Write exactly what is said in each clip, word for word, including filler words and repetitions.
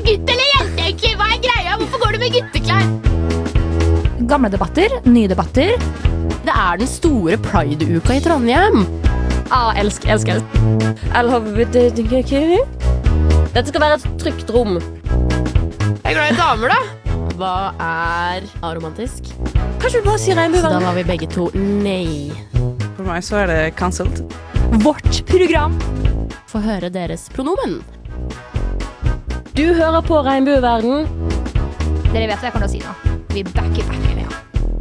gutt eller jente egentlig? Hva er greia? Hvorfor går du med gutteklær? Gamle debatter, nye debatter. Det er den store Pride-uka i Trondheim. Ah, elsk, elsk, elsk. L H B T Q. Dette skal være et trygt rom. Jeg er glad i damer, da. Hva er aromantisk? Kanskje du bare sier Da regnbueverden? var vi begge to nei. For meg så er det cancelled. Vårt program. Få høre deres pronomen. Du hører på Regnbueverden. Dere vet hva jeg kommer til å si nå. Vi backer, backer, ja.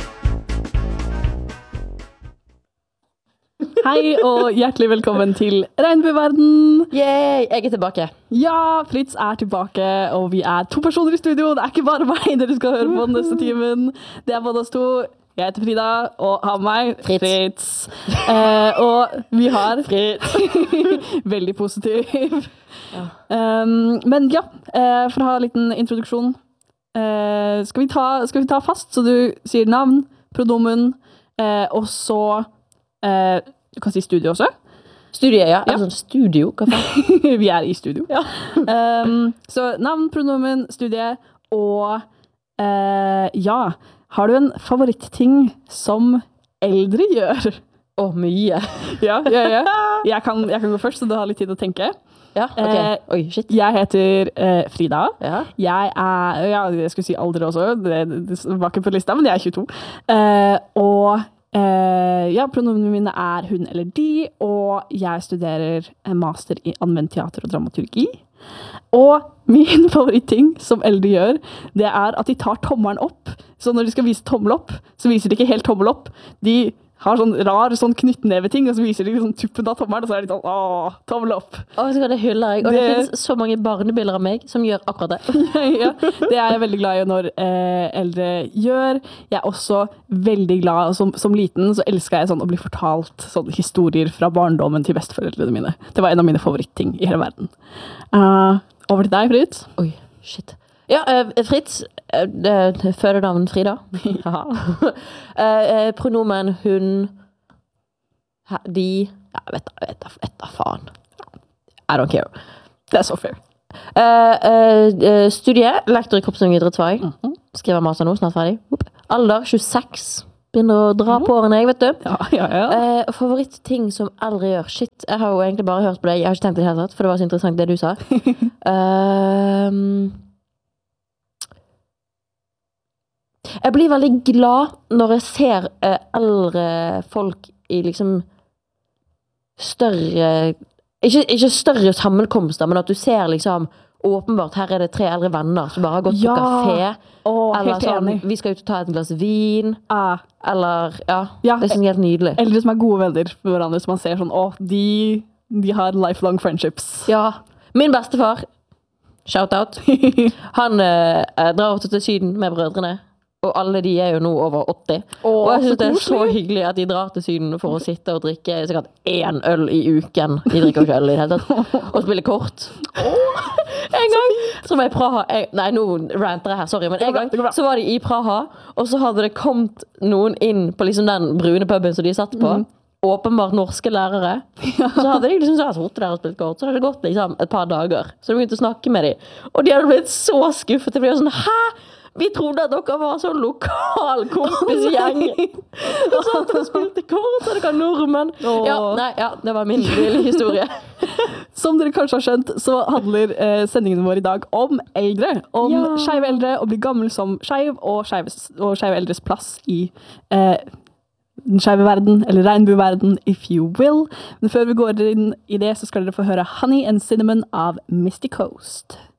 Hei og hjertelig velkommen til Regnbueverden. Yay, jeg er tilbake. Ja, Fritz er tilbake, og vi er to personer i studio. Det er ikke bare meg dere skal høre på den neste timen. Det er både oss to. Jeg heter Frida, og har meg Fritz. Fritz. Eh, og vi har Fritz. Veldig positiv. Ja. Um, men ja, eh, for å ha en liten introduksjon. Eh, skal, vi ta, skal vi ta fast, så du sier navn, pronomen, eh, og så eh, du kan si studio også. Studio, ja. Ja. Altså, studio, hva faen? Vi er i studio. Ja. um, så navn, pronomen, studie, og eh, ja, har du en favorittting som eldre gjør? Å, mye. Ja, ja, ja. Jeg kan, jeg kan gå først, så du har litt tid å tenke. Ja, ok. Eh, Oi, shit. Jeg heter eh, Frida. Ja. Jeg er, ja, jeg skulle si alder også, det, det var ikke på lista, men jeg er tjueto. Eh, og eh, ja, pronomene mine er hun eller de, og jeg studerer en master i anvendt teater og dramaturgi. Og min favoritting som eldre gjør, det er at de tar tommelen opp. Så når de skal vise tommel opp, så viser de ikke helt tommel opp. De har sånn rar sånn knyttneveting, og så viser de liksom tuppen av tommelen, og så er de sånn, åh, tommel opp. Å, så det hyller jeg. Og det, Det- finnes så mange barnebilder av meg som gjør akkurat det. Ja, det er jeg veldig glad i når eh, eldre gjør. Jeg er også veldig glad, og som, som liten så elsker jeg sånn å bli fortalt sånn historier fra barndommen til besteforeldrene mine. Det var en av mine favorittting i hele verden. Uh, over til deg, Fritz. Oi, shit. Ja, eh, Fritz, eh, det- det fødenavn Frida. Haha. Eh, eh, pronomen hun, he, de, ja, vet da, vet da, vet da faen. I don't care. Det er så fair. Eh, eh, eh, studie, lektor i kroppsøving og idrettsfag. Skriver master nå, snart ferdig. Opp. Alder tjueseks. Begynner å dra på årene, jeg vet du. Ja, ja, ja. Eh, favorittting som eldre gjør. Shit, jeg har jo egentlig bare hørt på deg. Jeg har ikke tenkt det i det hele tatt, for det var så interessant det du sa. Ehm, jeg blir veldig glad når jeg ser eh, eldre folk i liksom større, ikke, ikke større sammenkomster, men at du ser liksom, åpenbart, her er det tre eldre venner som bare har gått Ja. på kafé. Åh, Eller helt sånn, enig. vi skal ut og ta et glass vin. Ah, Eller, ja, Ja, det er sånn helt nydelig. eldre som er gode venner med hverandre, som man ser sånn, åh, de, de har lifelong friendships. Ja, min bestefar, shout out, han eh, drar ofte til Syden med brødrene, og alle de er jo nå over åtti. og jeg synes det er så hyggelig at de drar til Syden for å sitte og drikke sikkert én øl i uken. De drikker jo ikke øl i det hele tatt. Og spille kort. En gang så var jeg i Praha, jeg, nei nå ranter jeg her, sorry, men en gang så var de i Praha, og så hadde det kommet noen inn på liksom den brune puben som de satt på. Åpenbart norske lærere. Så hadde de liksom så sittet der og spilt kort, så hadde det gått liksom et par dager. Så de begynte å snakke med dem. Og de hadde blitt så skuffet. De ble sånn, hæ? Vi trodde at dere var sånn lokal kompisgjeng. Og så hadde de spilt kort, så det kan nordmenn. Ja, nei, ja, det var min lille historie. Som dere kanskje har skjønt, så handler eh, sendingen vår i dag om eldre. Om Ja. skeive eldre, å bli gammel som skeiv, og skeive og skeive eldres plass i eh, den skeive verden, eller regnbueverden, if you will. Men før vi går inn i det, så skal dere få høre Honey and Cinnamon av Misty Coast.